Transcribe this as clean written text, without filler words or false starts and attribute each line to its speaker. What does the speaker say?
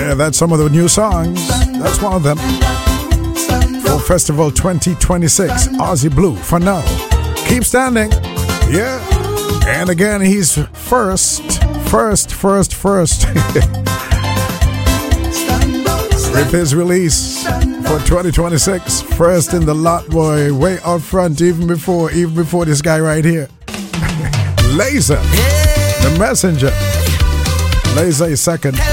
Speaker 1: Yeah, that's some of the new songs. That's one of them. For Festival 2026, Aussie Blue for now. Keep standing. Yeah. And again, he's first. With his release for 2026. First in the lot, boy. Way out front, even before this guy right here. Laser. The Messenger. Laser is second.